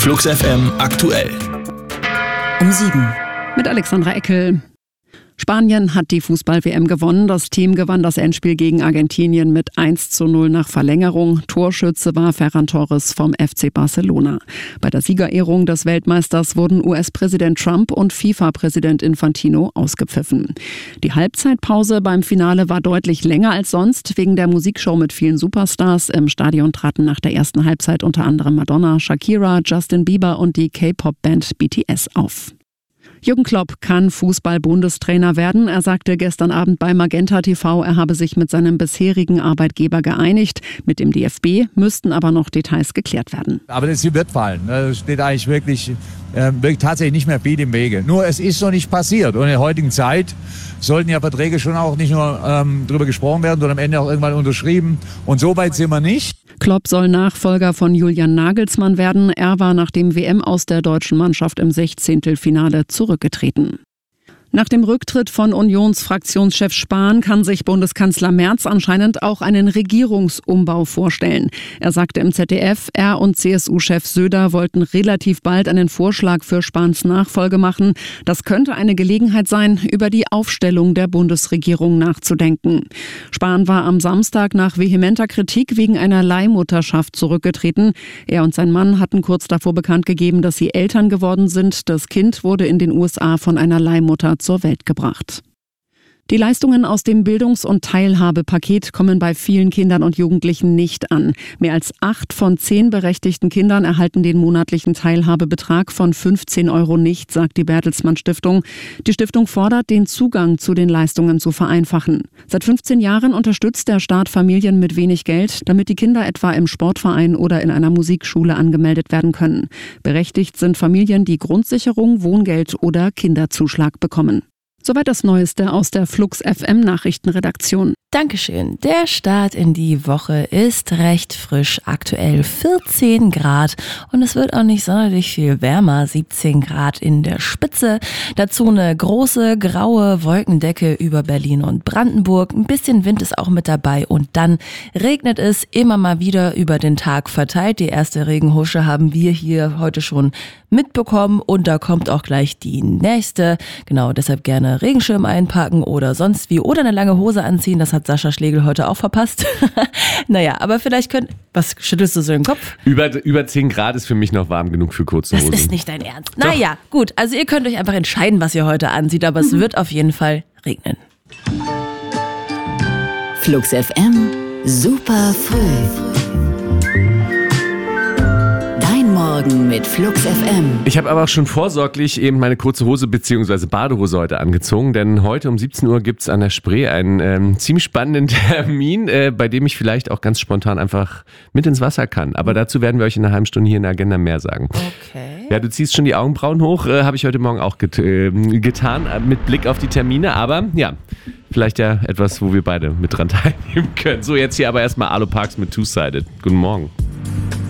Flux FM aktuell. Um 7. Mit Alexandra Eckel. Spanien hat die Fußball-WM gewonnen. Das Team gewann das Endspiel gegen Argentinien mit 1:0 nach Verlängerung. Torschütze war Ferran Torres vom FC Barcelona. Bei der Siegerehrung des Weltmeisters wurden US-Präsident Trump und FIFA-Präsident Infantino ausgepfiffen. Die Halbzeitpause beim Finale war deutlich länger als sonst. Wegen der Musikshow mit vielen Superstars im Stadion traten nach der ersten Halbzeit unter anderem Madonna, Shakira, Justin Bieber und die K-Pop-Band BTS auf. Jürgen Klopp kann Fußball-Bundestrainer werden. Er sagte gestern Abend bei Magenta TV, er habe sich mit seinem bisherigen Arbeitgeber geeinigt. Mit dem DFB müssten aber noch Details geklärt werden. Aber das wird fallen. Es steht eigentlich wirklich tatsächlich nicht mehr viel im Wege. Nur es ist noch nicht passiert. Und in der heutigen Zeit sollten ja Verträge schon auch nicht nur darüber gesprochen werden, sondern am Ende auch irgendwann unterschrieben. Und so weit sind wir nicht. Klopp soll Nachfolger von Julian Nagelsmann werden. Er war nach dem WM aus der deutschen Mannschaft im 16. zurückgetreten. Nach dem Rücktritt von Unionsfraktionschef Spahn kann sich Bundeskanzler Merz anscheinend auch einen Regierungsumbau vorstellen. Er sagte im ZDF, er und CSU-Chef Söder wollten relativ bald einen Vorschlag für Spahns Nachfolge machen. Das könnte eine Gelegenheit sein, über die Aufstellung der Bundesregierung nachzudenken. Spahn war am Samstag nach vehementer Kritik wegen einer Leihmutterschaft zurückgetreten. Er und sein Mann hatten kurz davor bekannt gegeben, dass sie Eltern geworden sind. Das Kind wurde in den USA von einer Leihmutter zur Welt gebracht. Die Leistungen aus dem Bildungs- und Teilhabepaket kommen bei vielen Kindern und Jugendlichen nicht an. Mehr als 8 von 10 berechtigten Kindern erhalten den monatlichen Teilhabebetrag von 15 € nicht, sagt die Bertelsmann Stiftung. Die Stiftung fordert, den Zugang zu den Leistungen zu vereinfachen. Seit 15 Jahren unterstützt der Staat Familien mit wenig Geld, damit die Kinder etwa im Sportverein oder in einer Musikschule angemeldet werden können. Berechtigt sind Familien, die Grundsicherung, Wohngeld oder Kinderzuschlag bekommen. Soweit das Neueste aus der Flux FM Nachrichtenredaktion. Dankeschön. Der Start in die Woche ist recht frisch, aktuell 14 Grad und es wird auch nicht sonderlich viel wärmer, 17 Grad in der Spitze. Dazu eine große graue Wolkendecke über Berlin und Brandenburg. Ein bisschen Wind ist auch mit dabei und dann regnet es immer mal wieder über den Tag verteilt. Die erste Regenhusche haben wir hier heute schon mitbekommen und da kommt auch gleich die nächste. Genau, deshalb gerne Regenschirm einpacken oder sonst wie oder eine lange Hose anziehen. Das hat Sascha Schlegel heute auch verpasst. Naja, aber vielleicht was schüttelst du so den Kopf? Über 10 Grad ist für mich noch warm genug für kurze Hosen. Das ist nicht dein Ernst. Naja, gut, also ihr könnt euch einfach entscheiden, was ihr heute anzieht, aber es wird auf jeden Fall regnen. Flux FM, super früh. Morgen mit Flux FM. Ich habe aber auch schon vorsorglich eben meine kurze Hose bzw. Badehose heute angezogen, denn heute um 17 Uhr gibt es an der Spree einen ziemlich spannenden Termin, bei dem ich vielleicht auch ganz spontan einfach mit ins Wasser kann. Aber dazu werden wir euch in einer halben Stunde hier in der Agenda mehr sagen. Okay. Ja, du ziehst schon die Augenbrauen hoch, habe ich heute Morgen auch getan, mit Blick auf die Termine, aber ja, vielleicht ja etwas, wo wir beide mit dran teilnehmen können. So, jetzt hier aber erstmal Alo Parks mit Two-Sided. Guten Morgen.